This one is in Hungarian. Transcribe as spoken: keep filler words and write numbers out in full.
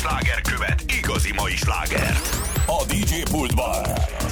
sláger követ igazi mai slágert. A dé dzsé pultban